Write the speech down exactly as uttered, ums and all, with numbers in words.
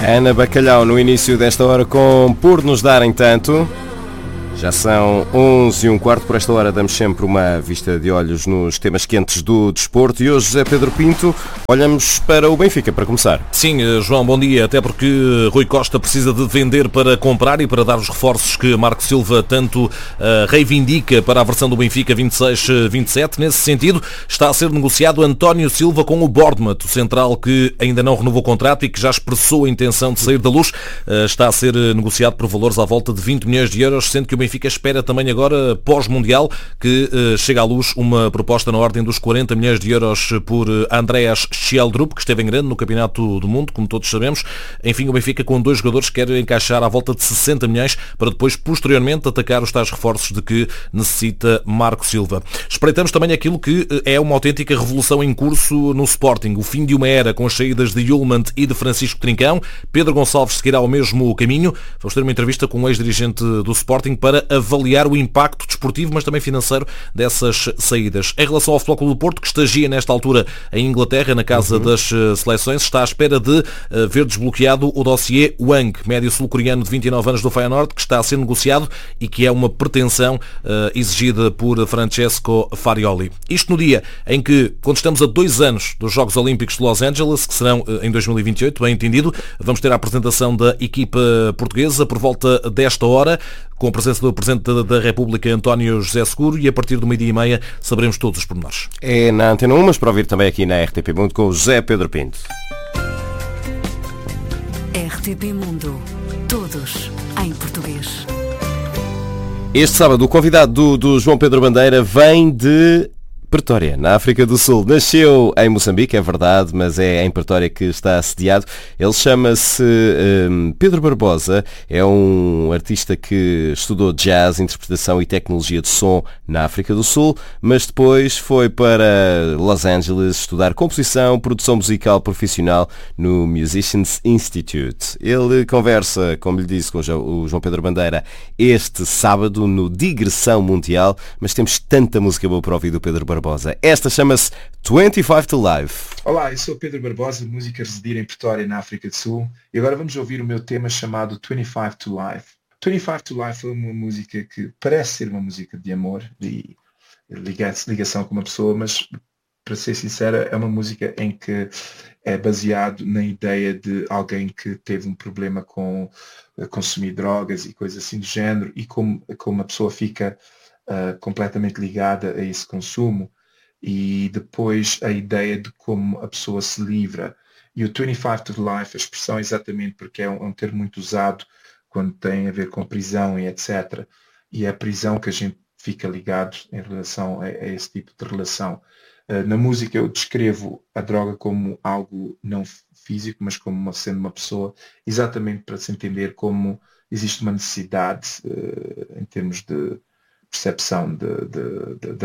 Ana Bacalhau no início desta hora com Por Nos Darem Tanto. Já são onze e um quarto, por esta hora damos sempre uma vista de olhos nos temas quentes do desporto e hoje, José Pedro Pinto, olhamos para o Benfica para começar. Sim, João, bom dia, até porque Rui Costa precisa de vender para comprar e para dar os reforços que Marco Silva tanto uh, reivindica para a versão do Benfica vinte e seis vinte e sete. Nesse sentido, está a ser negociado António Silva com o Bournemouth, o central que ainda não renovou o contrato e que já expressou a intenção de sair da Luz. Uh, está a ser negociado por valores à volta de vinte milhões de euros, sendo que o Benfica Benfica espera também agora, pós-mundial, que uh, chegue à luz uma proposta na ordem dos quarenta milhões de euros por uh, Andreas Schieldrup, que esteve em grande no Campeonato do Mundo, como todos sabemos. Enfim, o Benfica com dois jogadores quer encaixar à volta de sessenta milhões para depois, posteriormente, atacar os tais reforços de que necessita Marco Silva. Espreitamos também aquilo que uh, é uma autêntica revolução em curso no Sporting. O fim de uma era com as saídas de Yulman e de Francisco Trincão. Pedro Gonçalves seguirá o mesmo caminho. Vamos ter uma entrevista com o ex-dirigente do Sporting para avaliar o impacto desportivo, mas também financeiro dessas saídas. Em relação ao Futebol Clube do Porto, que estagia nesta altura em Inglaterra, na casa uhum. das seleções, está à espera de uh, ver desbloqueado o dossiê Wang, médio sul-coreano de vinte e nove anos do Feyenoord, que está a ser negociado e que é uma pretensão uh, exigida por Francesco Farioli. Isto no dia em que, quando estamos a dois anos dos Jogos Olímpicos de Los Angeles, que serão uh, em dois mil e vinte e oito, bem entendido, vamos ter a apresentação da equipa portuguesa por volta desta hora, com a presença do Presidente da República, António José Seguro, e a partir do meio-dia e meia saberemos todos os pormenores. É na Antena um, mas para ouvir também aqui na R T P Mundo com o José Pedro Pinto. R T P Mundo. Todos em português. Este sábado o convidado do, do João Pedro Bandeira vem de Pretória, na África do Sul. Nasceu em Moçambique, é verdade, mas é em Pretória que está assediado. Ele chama-se um, Pedro Barbosa, é um artista que estudou jazz, interpretação e tecnologia de som na África do Sul, mas depois foi para Los Angeles estudar composição, produção musical profissional no Musicians Institute. Ele conversa, como lhe disse, com o João Pedro Bandeira este sábado no Digressão Mundial, mas temos tanta música boa para ouvir do Pedro Barbosa. Esta chama-se vinte e cinco to Life. Olá, eu sou Pedro Barbosa, músico a residir em Pretória, na África do Sul, e agora vamos ouvir o meu tema chamado vinte e cinco to Life. vinte e cinco to Life é uma música que parece ser uma música de amor e ligação com uma pessoa, mas, para ser sincera, é uma música em que é baseado na ideia de alguém que teve um problema com consumir drogas e coisas assim do género, e como, como a pessoa fica Uh, completamente ligada a esse consumo, e depois a ideia de como a pessoa se livra. E o vinte e cinco to Life, a expressão é exatamente porque é um, é um termo muito usado quando tem a ver com prisão e etcétera. E é a prisão que a gente fica ligado em relação a, a esse tipo de relação. Uh, na música eu descrevo a droga como algo não físico, mas como uma, sendo uma pessoa, exatamente para se entender como existe uma necessidade uh, em termos de percepção de, de, de,